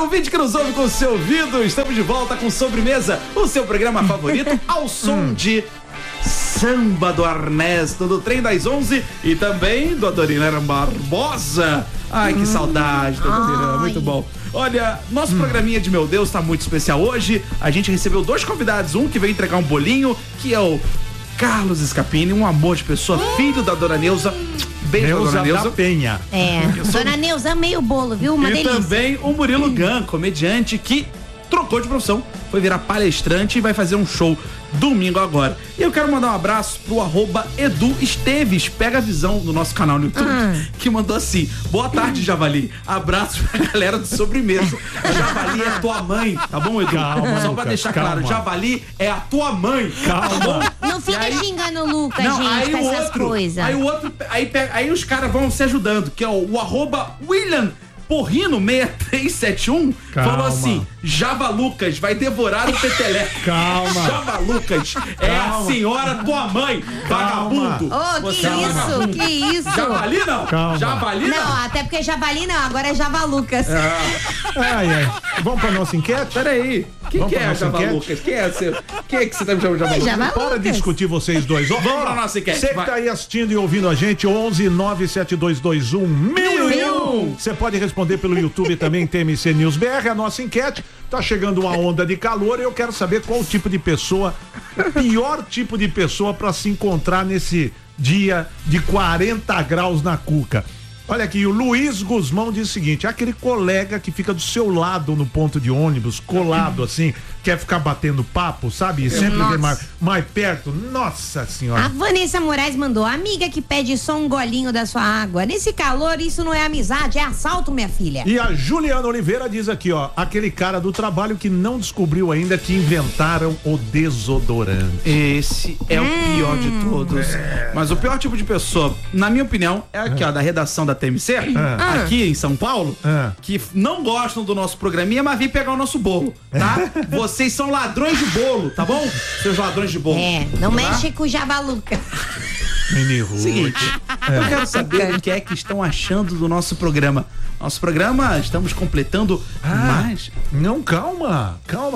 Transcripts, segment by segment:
ouvinte que nos ouve com o seu ouvido, estamos de volta com Sobremesa, o seu programa favorito ao som de Samba do Ernesto, do Trem das 11 e também do Adoniran Barbosa. Ai, que saudade, Adoniran, muito bom. Olha, nosso programinha de Meu Deus tá muito especial hoje. A gente recebeu 2 convidados, um que veio entregar um bolinho, que é o Carlos Scapini, um amor de pessoa, filho da Dona Neuza. Beijo, Dona Neuza da Penha. Dona Neuza, amei o bolo, viu? Uma delícia. E também o Murilo Gun, comediante que trocou de profissão, foi virar palestrante e vai fazer um show domingo agora. E eu quero mandar um abraço pro @Edu Esteves, pega a visão no nosso canal no YouTube, que mandou assim: boa tarde, Javali, abraço pra galera do Sobremesa. Javali é tua mãe, tá bom, Edu? Calma, só pra deixar claro, Javali é a tua mãe, calma. Tá bom? Não fica xingando o Lucas, Não, gente, com essas coisas. Aí os caras vão se ajudando, que é o @William Porrino 6371 falou assim: Javalucas vai devorar o peteleco. Calma. Javalucas é a senhora tua mãe, vagabundo. Que isso? Javali não? Calma. Javali não? Não, até porque Javali não, agora é Javalucas. Vamos pra nossa enquete? Peraí, quem que é a Javalucas? Quem é que você tá me chamando de Javalucas? Javalucas. Para de discutir vocês dois. Vamos pra nossa enquete. Você que tá aí assistindo e ouvindo a gente, 11-97221-1001. Você pode responder pelo YouTube também, TMC News BR, a nossa enquete. Tá chegando uma onda de calor e eu quero saber qual o tipo de pessoa, pior tipo de pessoa pra se encontrar nesse dia de 40 graus na cuca. Olha aqui, o Luiz Guzmão diz o seguinte: aquele colega que fica do seu lado no ponto de ônibus, colado assim, quer ficar batendo papo, sabe? E sempre vem mais perto. Nossa senhora. A Vanessa Moraes mandou: amiga que pede só um golinho da sua água. Nesse calor, isso não é amizade, é assalto, minha filha. E a Juliana Oliveira diz aqui, ó, aquele cara do trabalho que não descobriu ainda que inventaram o desodorante. Esse é o pior de todos. Mas o pior tipo de pessoa, na minha opinião, é aqui, ó, da redação da TMC, aqui em São Paulo, que não gostam do nosso programinha, mas vem pegar o nosso bolo, tá? Vocês são ladrões de bolo, tá bom? Seus ladrões de bolo. Não mexe com o Javaluca. Seguinte, eu quero saber o que é que estão achando do nosso programa. Nosso programa, estamos completando mais. Não, calma.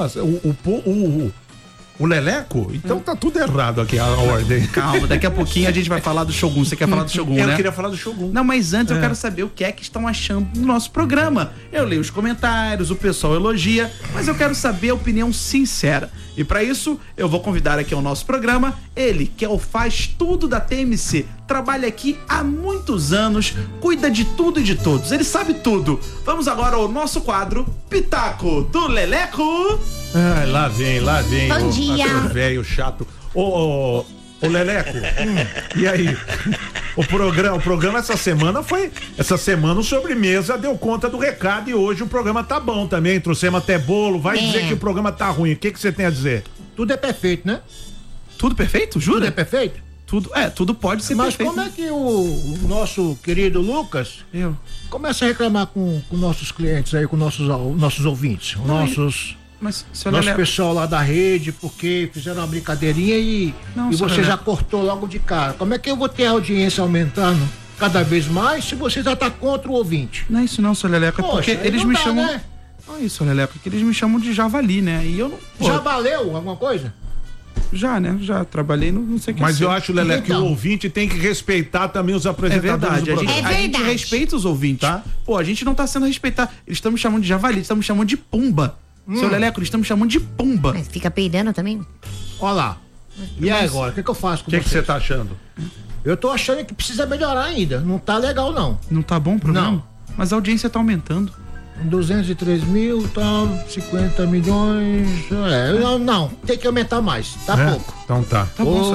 O Leleco? Então tá tudo errado aqui a ordem. Calma, daqui a pouquinho a gente vai falar do Shogun. Você quer falar do Shogun, né? Eu queria falar do Shogun. Não, mas antes eu quero saber o que é que estão achando do nosso programa. Eu leio os comentários, o pessoal elogia, mas eu quero saber a opinião sincera. E pra isso, eu vou convidar aqui ao nosso programa ele, que é o faz tudo da TMC. Trabalha aqui há muitos anos, cuida de tudo e de todos. Ele sabe tudo. Vamos agora ao nosso quadro Pitaco do Leleco. Ai, lá vem. Bom dia. Velho chato. Ô, Leleco, e aí? O programa essa semana o Sobremesa deu conta do recado e hoje o programa tá bom também, trouxemos até bolo, vai dizer que o programa tá ruim, o que você tem a dizer? Tudo é perfeito, né? Tudo perfeito? Jura? Tudo é perfeito? Tudo pode ser Mas perfeito. como é que o nosso querido Lucas começa a reclamar com nossos clientes aí, com nossos ouvintes, Mas, nosso pessoal lá da rede, porque fizeram uma brincadeirinha e você já cortou logo de cara. Como é que eu vou ter a audiência aumentando cada vez mais se você já tá contra o ouvinte? Não é isso não, seu Leleco, é porque eles me chamam... Né? Não é isso, Leleco, é que eles me chamam de Javali, né? E eu não... Já valeu alguma coisa? Já, né? Já trabalhei, não sei o que. Mas eu acho, Leleco, que o ouvinte tem que respeitar também os apresentadores do programa. A gente respeita os ouvintes, tá? Pô, a gente não tá sendo respeitado. Eles estão me chamando de Javali, eles estão me chamando de Pumba. Seu Leleco, eles estão me chamando de Pumba. Mas fica peidando também? Olha lá. E agora, o que eu faço com você? O que você tá achando? Eu tô achando que precisa melhorar ainda. Não tá legal, não. Não tá bom o programa? Não. Mas a audiência tá aumentando. 203 mil, tá, 50 milhões. Não, tem que aumentar mais. Tá pouco. Então tá.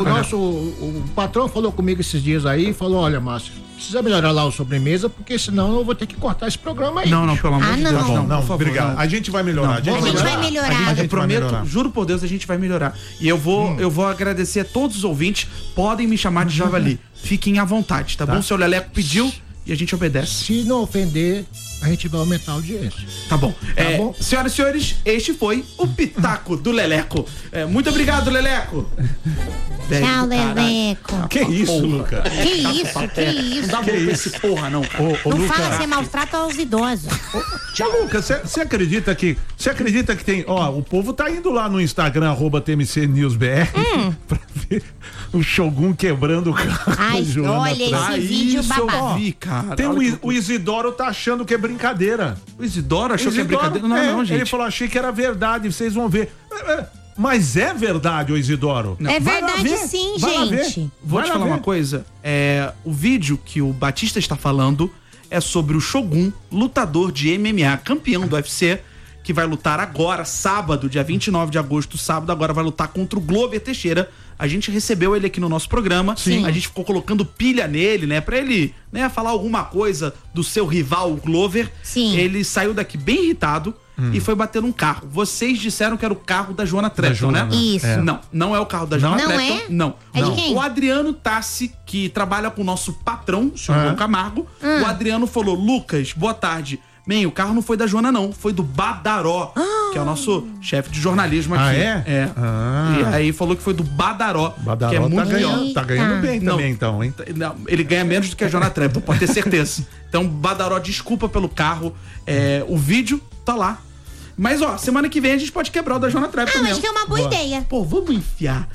O patrão falou comigo esses dias aí, falou: olha, Márcio, precisa melhorar lá o Sobremesa, porque senão eu vou ter que cortar esse programa aí. Não, pelo amor de Deus. Não, por favor, obrigado. A gente vai melhorar. A gente vai melhorar. Eu prometo, juro por Deus, a gente vai melhorar. E eu vou agradecer a todos os ouvintes. Podem me chamar de Javali. Fiquem à vontade, tá bom? O seu Leleco pediu e a gente obedece. Se não ofender, a gente vai aumentar a audiência. Tá bom. Bom? Senhoras e senhores, este foi o Pitaco do Leleco. Muito obrigado, Leleco. Tchau, Leleco. Que isso, Luca? Que isso? Não dá pra esse porra, não, cara. Ô, Não Luca, fala ser maus trato aos idosos. Ô, Luca, você acredita que tem, ó, o povo tá indo lá no Instagram, @TMCNewsBR, pra ver o Shogun quebrando o carro. Ai, da Joana olha Trap. esse vídeo isso eu babado. vi, cara. Tem Olha que o Isidoro tá achando que é brincadeira. O Isidoro achou que é Isidoro, brincadeira. Não, gente. Ele falou, achei que era verdade, vocês vão ver. Mas é verdade, ô Isidoro? É Vai lá verdade ver, sim, vai lá ver. gente. Vou Vai te lá falar ver. uma coisa. O vídeo que o Batista está falando é sobre o Shogun, lutador de MMA, campeão do UFC, que vai lutar agora, sábado, dia 29 de agosto, sábado, agora vai lutar contra o Glover Teixeira. A gente recebeu ele aqui no nosso programa. Sim. A gente ficou colocando pilha nele, né? Pra ele, né, falar alguma coisa do seu rival, o Glover. Sim. Ele saiu daqui bem irritado e foi bater num carro. Vocês disseram que era o carro da Joana Trepton, né? Joana. Isso. É. Não é o carro da Joana Não Trepton. é? Não. É de Não. quem? O Adriano Tassi, que trabalha com o nosso patrão, o senhor João Camargo, o Adriano falou, Lucas, boa tarde. Man, o carro não foi da Joana, não. Foi do Badaró, que é o nosso chefe de jornalismo aqui. Ah, é? É. Ah. E aí falou que foi do Badaró, Badaró que é muito tá ganhando bem Não. também, então, hein? Não, ele ganha menos do que a Joana Trepton, pode ter certeza. Então, Badaró, desculpa pelo carro. O vídeo tá lá. Mas, ó, semana que vem a gente pode quebrar o da Joana Trepton Ah, mesmo. acho que é uma boa ideia. Pô, vamos enfiar,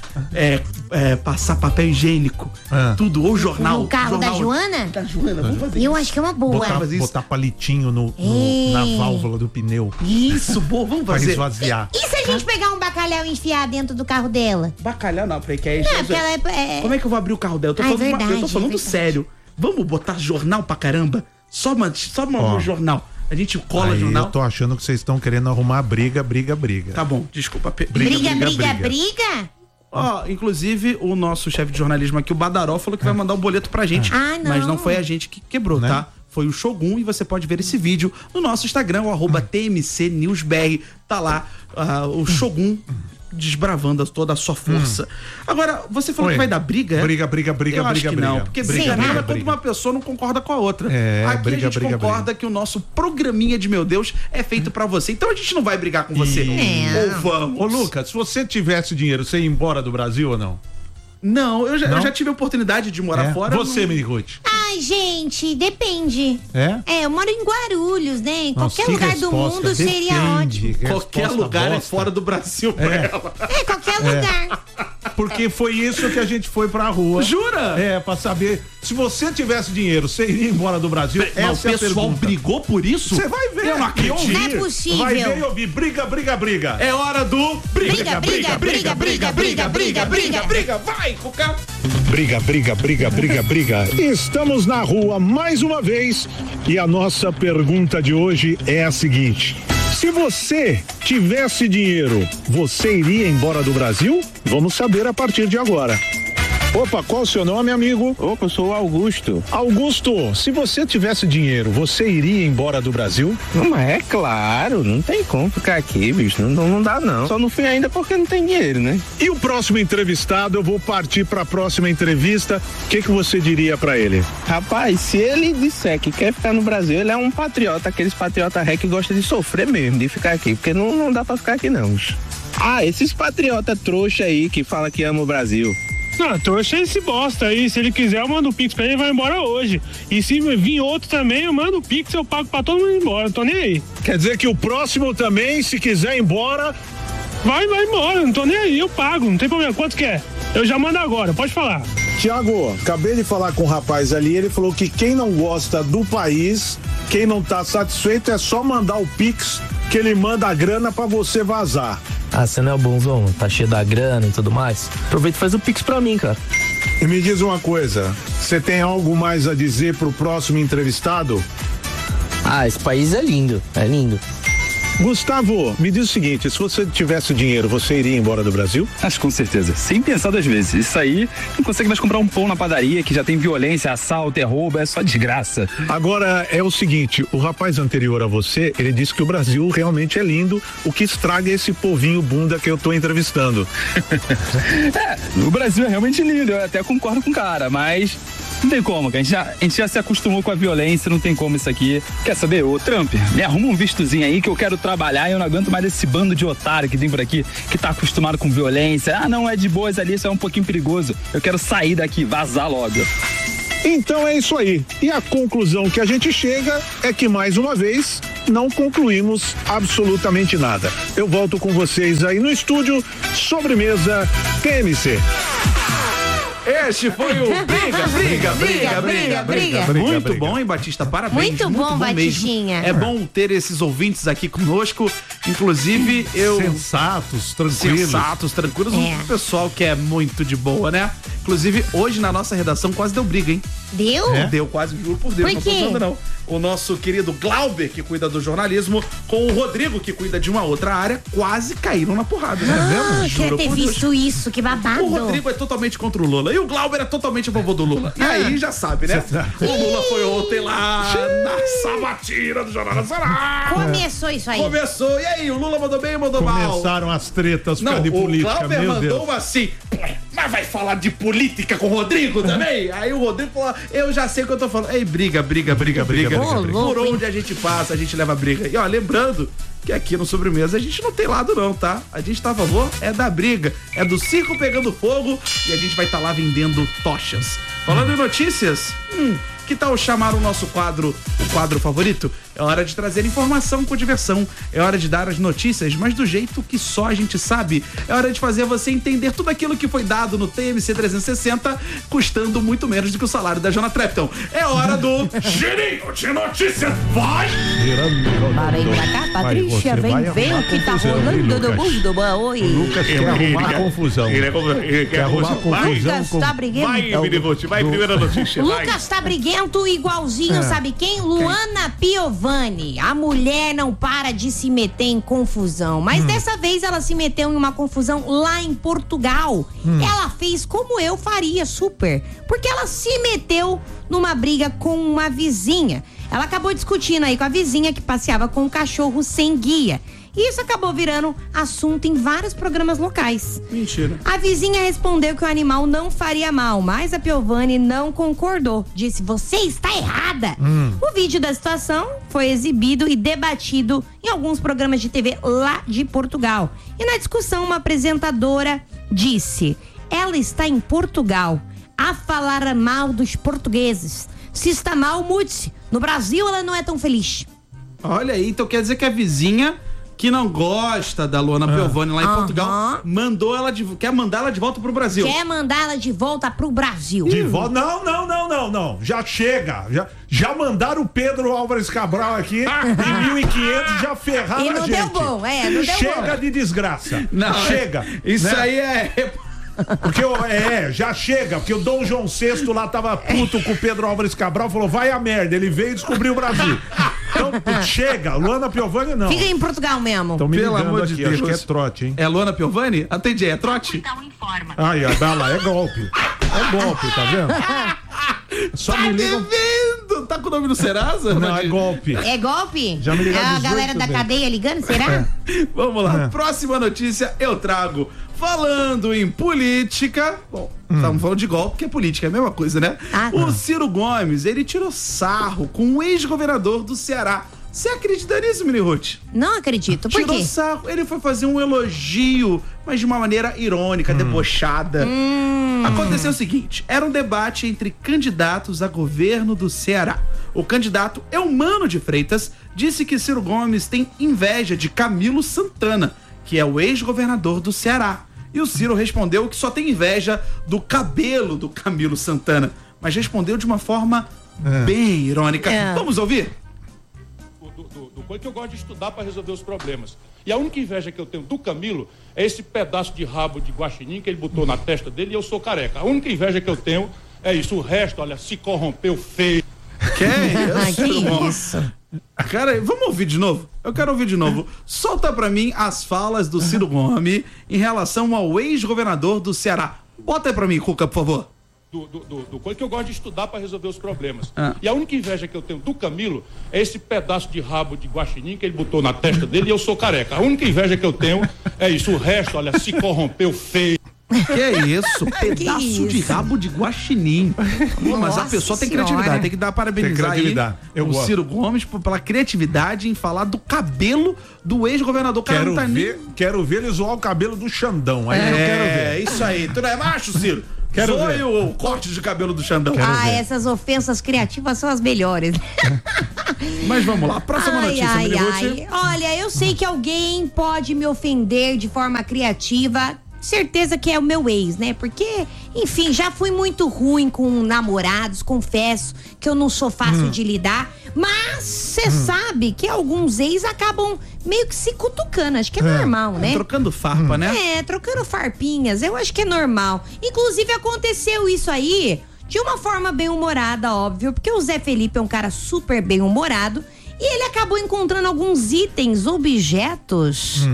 passar papel higiênico, tudo, ou jornal. No carro da jornal Joana? Da Joana, vamos fazer Eu acho que é uma boa. Botar palitinho na válvula do pneu isso, boa, vamos pra fazer. esvaziar. E se a gente pegar um bacalhau e enfiar dentro do carro dela? Bacalhau não, porque aí... Não, porque ela é... Como é que eu vou abrir o carro dela? Eu tô Ah, é falando, verdade, eu tô falando é verdade. sério. Vamos botar jornal pra caramba? Só Ó. um jornal. A gente cola Aí jornal. eu tô achando que vocês estão querendo arrumar briga. Tá bom, desculpa. Briga? Ó, inclusive, o nosso chefe de jornalismo aqui, o Badaró, falou que vai mandar um boleto pra gente. Ah, não. Mas não foi a gente que quebrou, Né? tá? Foi o Shogun e você pode ver esse vídeo no nosso Instagram, o @TMCNewsBR. Tá lá o Shogun desbravando toda a sua força. Agora, você falou Oi. que vai dar briga, é? Briga. Eu acho que não, porque briga Será? quando uma pessoa não concorda com a outra. Aqui briga, a gente concorda que o nosso programinha de meu Deus é feito pra você. Então a gente não vai brigar com você. É. Ou vamos. Ô, Lucas, se você tivesse dinheiro, você ia embora do Brasil ou não? Não, eu Não? já tive a oportunidade de morar fora. Você, não... Miniruth. Ai, gente, depende. É? Eu moro em Guarulhos, né? Em Nossa, qualquer que lugar do resposta. mundo seria Depende. ótimo. Qualquer Resposta lugar é bosta. fora do Brasil pra ela. Qualquer lugar. Porque foi isso que a gente foi pra rua. Jura? Pra saber. Se você tivesse dinheiro, você iria embora do Brasil? Mas Essa o é a pessoal pergunta. brigou por isso? Você vai ver. Eu não e acredito. ouvir. Não é possível. Vai ver e ouvir. Briga. É hora do Briga. briga. Vai, Cuca. Briga. Estamos na rua mais uma vez e a nossa pergunta de hoje é a seguinte: se você tivesse dinheiro, você iria embora do Brasil? Vamos saber a partir de agora. Opa, qual o seu nome, amigo? Opa, eu sou o Augusto. Augusto, se você tivesse dinheiro, você iria embora do Brasil? Não, mas é claro, não tem como ficar aqui, bicho. Não dá, não. Só não fui ainda porque não tem dinheiro, né? E o próximo entrevistado, eu vou partir para a próxima entrevista. O que você diria para ele? Rapaz, se ele disser que quer ficar no Brasil, ele é um patriota, aqueles patriota ré que gosta de sofrer mesmo, de ficar aqui. Porque não dá pra ficar aqui, não, bicho. Ah, esses patriota trouxa aí que fala que ama o Brasil. Não, trouxa esse bosta aí. Se ele quiser, eu mando o Pix pra ele e vai embora hoje. E se vir outro também, eu mando o Pix, eu pago pra todo mundo ir embora. Não tô nem aí. Quer dizer que o próximo também, se quiser ir embora... Vai embora, não tô nem aí, eu pago, não tem problema. Quanto que é? Eu já mando agora, pode falar. Tiago, acabei de falar com o rapaz ali, ele falou que quem não gosta do país, quem não tá satisfeito, é só mandar o Pix, que ele manda a grana pra você vazar. Ah, você não é bonzão, tá cheio da grana e tudo mais. Aproveita e faz o Pix pra mim, cara. E me diz uma coisa, você tem algo mais a dizer pro próximo entrevistado? Ah, esse país é lindo, é lindo. Gustavo, me diz o seguinte, se você tivesse dinheiro, você iria embora do Brasil? Acho com certeza, sem pensar 2 vezes. Isso aí, não consegue mais comprar um pão na padaria que já tem violência, assalto, roubo, é só desgraça. Agora, é o seguinte, o rapaz anterior a você, ele disse que o Brasil realmente é lindo, o que estraga esse povinho bunda que eu tô entrevistando. O Brasil é realmente lindo, eu até concordo com o cara, mas Não tem como, cara. A gente já se acostumou com a violência, não tem como isso aqui. Quer saber, ô Trump, me arruma um vistozinho aí que eu quero trabalhar e eu não aguento mais esse bando de otário que tem por aqui, que tá acostumado com violência. Ah, não, é de boas ali, isso é um pouquinho perigoso. Eu quero sair daqui, vazar logo. Então é isso aí. E a conclusão que a gente chega é que, mais uma vez, não concluímos absolutamente nada. Eu volto com vocês aí no estúdio, sobremesa TMC. Este foi o Briga. Muito bom, hein, Batista? Parabéns. Muito bom, Batistinha. Mesmo. É bom ter esses ouvintes aqui conosco. Inclusive, Sensatos, tranquilos. Um pessoal que é muito de boa, né? Inclusive, hoje na nossa redação quase deu briga, hein? Deu? Deu quase, juro por Deus. Por quê? Não tô falando, não. O nosso querido Glauber, que cuida do jornalismo, com o Rodrigo, que cuida de uma outra área, quase caíram na porrada, né? Queria ter visto isso, que babado. O Rodrigo é totalmente contra o Lula e o Glauber é totalmente a favor do Lula. E aí já sabe, né? O Lula foi ontem lá na sabatina do Jornal Nacional. Começou isso aí. Começou. E aí, o Lula mandou bem ou mandou mal? Começaram as tretas por causa de política, o Glauber meu mandou Deus. assim, mas vai falar de política com o Rodrigo também? Aí o Rodrigo falou, eu já sei o que eu tô falando. Ei, briga. Por onde a gente passa, a gente leva briga. E ó, lembrando que aqui no Sobremesa a gente não tem lado não, tá? A gente tá a favor da briga, é do circo pegando fogo e a gente vai estar lá vendendo tochas. Falando em notícias, que tal chamar o nosso quadro, o quadro favorito? É hora de trazer informação com diversão, é hora de dar as notícias, mas do jeito que só a gente sabe. É hora de fazer você entender tudo aquilo que foi dado no TMC 360, custando muito menos do que o salário da Jona Trepton. É hora do Girinho de Notícias. Vai! Para aí pra cá, Patrícia, vem ver o que tá rolando no mundo. Oi. O Lucas quer arrumar confusão. Quer arrumar confusão. Lucas tá briguento. Vai, primeira notícia. Lucas tá briguento igualzinho, sabe quem? Luana Piovani. A mulher não para de se meter em confusão, mas dessa vez ela se meteu em uma confusão lá em Portugal. Ela fez como eu faria, super, porque ela se meteu numa briga com uma vizinha. Ela acabou discutindo aí com a vizinha que passeava com um cachorro sem guia. E isso acabou virando assunto em vários programas locais. Mentira. A vizinha respondeu que o animal não faria mal, mas a Piovani não concordou. Disse, você está errada. O vídeo da situação foi exibido e debatido em alguns programas de TV lá de Portugal. E na discussão, uma apresentadora disse, ela está em Portugal a falar mal dos portugueses. Se está mal, mude-se. No Brasil, ela não é tão feliz. Olha aí, então quer dizer que a vizinha que não gosta da Luana Piovani lá em Portugal, quer mandar ela de volta pro Brasil. Quer mandar ela de volta pro Brasil. De volta? Não. Já chega. Já mandaram o Pedro Álvares Cabral aqui em 1500, já ferraram e não a gente. Deu bom, não deu chega bom. De desgraça. Não, chega. Isso né? aí é... Porque já chega, porque o Dom João VI lá tava puto com o Pedro Álvares Cabral, falou, vai a merda, ele veio e descobriu o Brasil. Então, chega, Luana Piovani não. Fica em Portugal mesmo. Estão me Pelo ligando amor aqui, de Deus. acho que é trote, hein? É Luana Piovani? Atendi, é trote? Ai, lá, é golpe. É golpe, tá vendo? Só tá me ligam... devendo! Tá com o nome do Serasa? Não, é golpe. É golpe? Já me ligaram a galera 18 da vezes. cadeia ligando, será? Vamos lá, próxima notícia eu trago. Falando em política, bom, estamos falando de golpe, que é política, é a mesma coisa, né? O Ciro Gomes, ele tirou sarro com o ex-governador do Ceará. Você acredita nisso, Mini Ruth? Não acredito, por Tirou quê? sarro, ele foi fazer um elogio, mas de uma maneira irônica, debochada. Aconteceu o seguinte, era um debate entre candidatos a governo do Ceará. O candidato Eumano de Freitas disse que Ciro Gomes tem inveja de Camilo Santana, que é o ex-governador do Ceará. E o Ciro respondeu que só tem inveja do cabelo do Camilo Santana, mas respondeu de uma forma bem irônica. Vamos ouvir? Do coisa que eu gosto de estudar para resolver os problemas. E a única inveja que eu tenho do Camilo é esse pedaço de rabo de guaxinim que ele botou na testa dele e eu sou careca. A única inveja que eu tenho é isso. O resto, olha, se corrompeu feio. Que isso? Cara, vamos ouvir de novo? Eu quero ouvir de novo. Solta pra mim as falas do Ciro Gomes em relação ao ex-governador do Ceará. Bota aí pra mim, Cuca, por favor. Do coisa que eu gosto de estudar para resolver os problemas. E a única inveja que eu tenho do Camilo é esse pedaço de rabo de guaxinim que ele botou na testa dele e eu sou careca. A única inveja que eu tenho é isso. O resto, olha, se corrompeu feio. Que isso? Pedaço de rabo de guaxinim. Pô, mas a pessoa tem criatividade, tem que dar parabenizar aí o Ciro Gomes pela criatividade em falar do cabelo do ex-governador. Quero ver ele zoar o cabelo do Xandão. Aí eu quero ver. É isso aí. Tu não é macho, Ciro? Quero ver o corte de cabelo do Xandão. Essas ofensas criativas são as melhores. Mas vamos lá, próxima notícia. Olha, eu sei que alguém pode me ofender de forma criativa. Certeza que é o meu ex, né? Porque, enfim, já fui muito ruim com namorados, confesso que eu não sou fácil de lidar, mas você sabe que alguns ex acabam meio que se cutucando, acho que é normal, né? Trocando farpa, né? Trocando farpinhas, eu acho que é normal. Inclusive aconteceu isso aí de uma forma bem humorada, óbvio, porque o Zé Felipe é um cara super bem humorado e ele acabou encontrando alguns itens, objetos,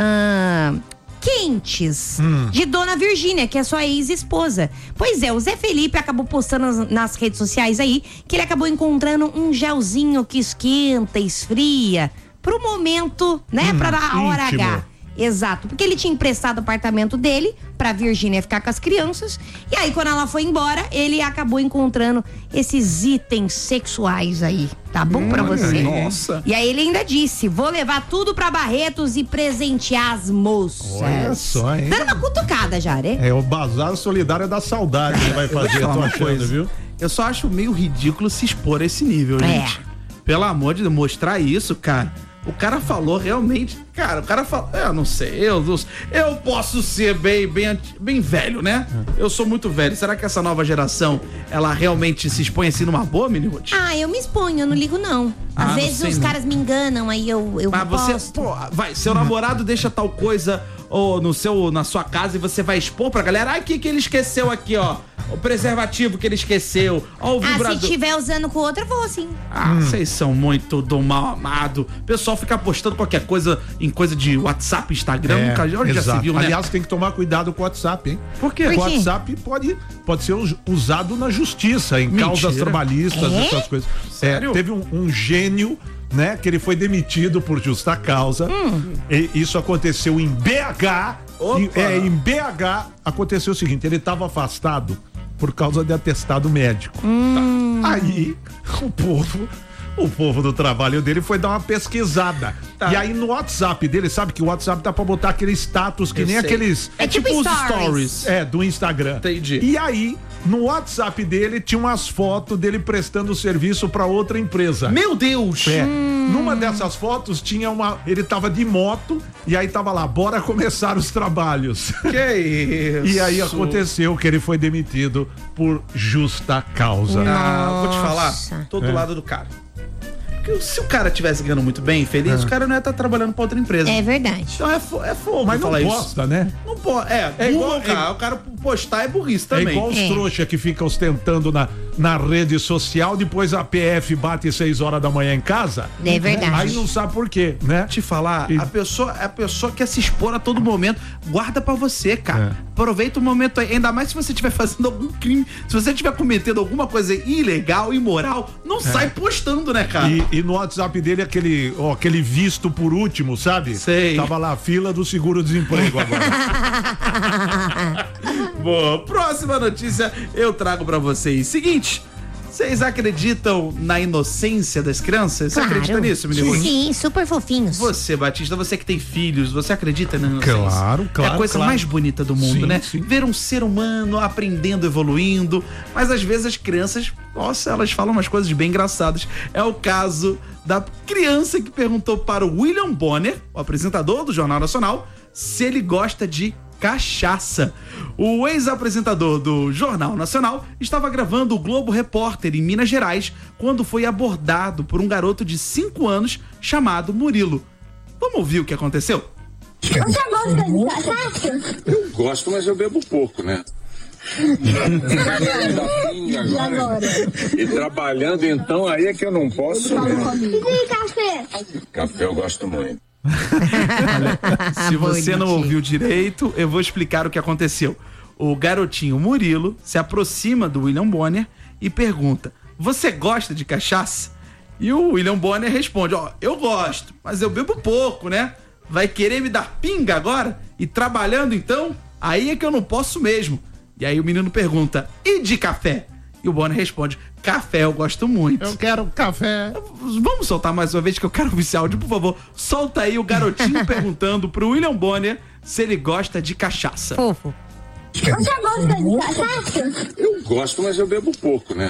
quentes de Dona Virgínia, que é sua ex-esposa. Pois é, o Zé Felipe acabou postando nas redes sociais aí que ele acabou encontrando um gelzinho que esquenta, esfria pro momento, né, pra dar a hora H. Exato, porque ele tinha emprestado o apartamento dele pra Virgínia ficar com as crianças. E aí, quando ela foi embora, ele acabou encontrando esses itens sexuais aí. Tá bom pra você? Nossa. E aí ele ainda disse: vou levar tudo pra Barretos e presentear as moças. Olha só, hein? Dando uma cutucada já, né? O Bazar Solidário da Saudade que vai fazer, eu tô achando, viu? Eu só acho meio ridículo se expor a esse nível, gente. Pelo amor de Deus, mostrar isso, cara. O cara falou realmente, cara, o cara falou, eu não sei, eu posso ser bem velho, né? Eu sou muito velho. Será que essa nova geração, ela realmente se expõe assim numa boa, Mini Ruth? Eu me exponho, eu não ligo não. Às vezes os caras me enganam, aí eu posto. Seu namorado deixa tal coisa na sua casa e você vai expor pra galera, o que ele esqueceu aqui, ó? O preservativo que ele esqueceu, ó, o vibrador. Se tiver usando com outro, eu vou sim. Vocês são muito do mal amado. O pessoal fica postando qualquer coisa em coisa de WhatsApp, Instagram, onde já se viu, né? Aliás, tem que tomar cuidado com o WhatsApp, hein? Por quê? O WhatsApp pode ser usado na justiça, em causas trabalhistas, essas coisas. Sério? Teve um gênio, né, que ele foi demitido por justa causa. E isso aconteceu em BH. Em BH aconteceu o seguinte: ele estava afastado por causa de atestado médico. Aí o povo do trabalho dele foi dar uma pesquisada. E aí no WhatsApp dele, sabe que o WhatsApp dá pra botar aquele status que nem aqueles... É tipo os stories. Do Instagram. Entendi. E aí, no WhatsApp dele, tinha umas fotos dele prestando serviço pra outra empresa. Meu Deus! Numa dessas fotos tinha ele tava de moto e aí tava lá, bora começar os trabalhos. Que isso? E aí aconteceu que ele foi demitido por justa causa. Vou te falar, tô do lado do cara. Porque se o cara estivesse ganhando muito bem, feliz, o cara não ia estar trabalhando pra outra empresa. É verdade. Então é fogo. Mas não posta, né? Não pode. O cara postar é burrice também. É igual os trouxa que ficam ostentando na rede social, depois a PF bate 6 horas da manhã em casa. É verdade. Aí não sabe por quê, né? Te falar, a pessoa quer se expor a todo momento, guarda pra você, cara. Aproveita o momento aí, ainda mais se você estiver fazendo algum crime, se você estiver cometendo alguma coisa ilegal, imoral, não sai postando, né, cara? E no WhatsApp dele aquele visto por último, sabe? Sei. Tava lá, fila do seguro-desemprego agora. Boa, próxima notícia eu trago pra vocês. Seguinte, vocês acreditam na inocência das crianças? Você acredita nisso, menino? Sim, super fofinhos. Você, Batista, você que tem filhos, você acredita na inocência? Claro. É a coisa mais bonita do mundo, né? Sim. Ver um ser humano aprendendo, evoluindo, mas às vezes as crianças, nossa, elas falam umas coisas bem engraçadas. É o caso da criança que perguntou para o William Bonner, o apresentador do Jornal Nacional, se ele gosta de cachaça. O ex-apresentador do Jornal Nacional estava gravando o Globo Repórter em Minas Gerais quando foi abordado por um garoto de 5 anos chamado Murilo. Vamos ouvir o que aconteceu? Você gosta de cachaça? Eu gosto, mas eu bebo pouco, né? E agora? E trabalhando, então, aí é que eu não posso. E café? Café eu gosto muito. Se você não ouviu direito, eu vou explicar o que aconteceu. O garotinho Murilo se aproxima do William Bonner e pergunta: você gosta de cachaça? E o William Bonner responde: eu gosto, mas eu bebo pouco, né? Vai querer me dar pinga agora? E trabalhando então? Aí é que eu não posso mesmo. E aí o menino pergunta, e de café? E o Bonner responde, café eu gosto muito. Eu quero café. Vamos soltar mais uma vez que eu quero ouvir esse áudio, por favor. Solta aí o garotinho perguntando pro William Bonner se ele gosta de cachaça. Fofo. Você gosta de cachaça? Eu gosto, mas eu bebo pouco, né?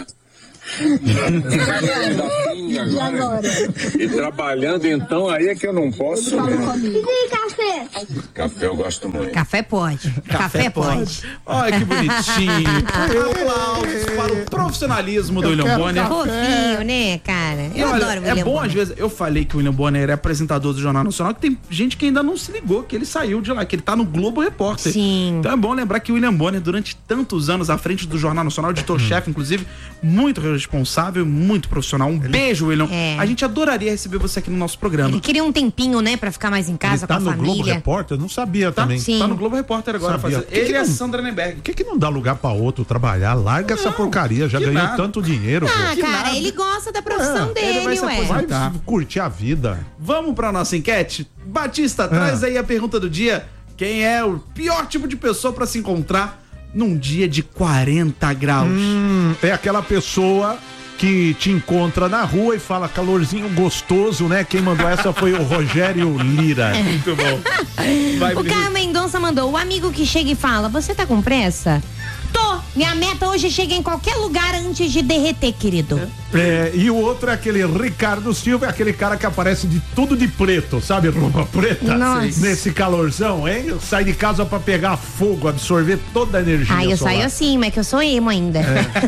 E agora? E trabalhando, então, aí é que eu não posso. E café? Café eu gosto muito. Café pode. Café pode. Olha que bonitinho. Aplausos para o profissionalismo do William Bonner. Fofinho, né, cara? E Eu olha, adoro o William é bom, Bonner. às vezes, eu falei que o William Bonner é apresentador do Jornal Nacional, que tem gente que ainda não se ligou, que ele saiu de lá, que ele tá no Globo Repórter. Sim. Então é bom lembrar que o William Bonner, durante tantos anos à frente do Jornal Nacional, editor-chefe, inclusive, muito responsável, muito profissional. Beijo, William. A gente adoraria receber você aqui no nosso programa. Ele queria um tempinho, né, pra ficar mais em casa Ele tá com a no família. Globo Repórter? Eu não sabia também. Sim. Tá no Globo Repórter agora. Sabia. Fazendo. Ele e a não- Sandra Nemberg. Por que não dá lugar pra outro trabalhar? Larga essa porcaria, já que ganhou nada. tanto dinheiro. Ah, pô. cara, ele gosta da profissão ele vai dele, se ué. aposentar. Vai curtir a vida. Vamos pra nossa enquete? Batista, traz aí a pergunta do dia. Quem é o pior tipo de pessoa pra se encontrar num dia de 40 graus? É aquela pessoa que te encontra na rua e fala calorzinho gostoso, né? Quem mandou essa foi o Rogério Lira. Muito bom. Vai, O Caio Mendonça mandou, o amigo que chega e fala, você tá com pressa? Tô! Minha meta hoje é chegar em qualquer lugar antes de derreter, querido. E o outro é aquele Ricardo Silva, é aquele cara que aparece de tudo de preto, sabe? Roupa preta. Nossa. Nesse calorzão, hein? Sai de casa pra pegar fogo, absorver toda a energia Ah, eu solar. saio assim, mas que eu sou emo ainda.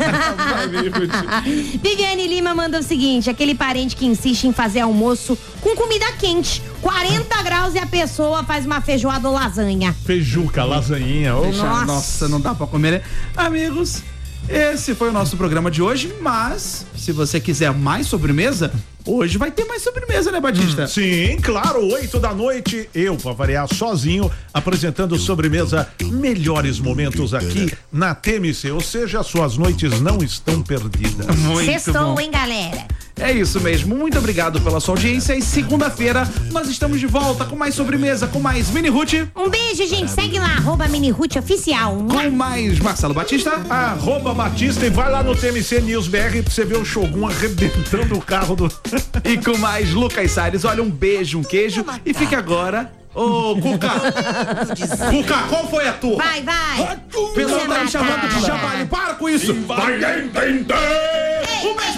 Viviane Lima manda o seguinte, aquele parente que insiste em fazer almoço com comida quente, 40 graus e a pessoa faz uma feijoada ou lasanha. Feijuca, lasanhinha. Ô, Nossa, não dá pra comer, né? Amigos, esse foi o nosso programa de hoje, mas se você quiser mais sobremesa, hoje vai ter mais sobremesa, né, Batista? Sim, claro, 8 da noite, eu, pra variar, sozinho, apresentando sobremesa, melhores momentos aqui na TMC, ou seja, suas noites não estão perdidas. Sextou, hein, galera? É isso mesmo, muito obrigado pela sua audiência e segunda-feira nós estamos de volta com mais sobremesa, com mais Mini Ruth. Um beijo, gente, segue lá, @MiniRuth_oficial. Com mais Marcelo Batista. @Batista e vai lá no TMC News BR pra você ver o Shogun arrebentando o carro do... E com mais Lucas Salles. Olha, um beijo, um queijo e fique agora... Ô, Cuca! Cuca, qual foi a tua? Vai. O pessoal tá me chamando de jabalho, para com isso! Vai entender!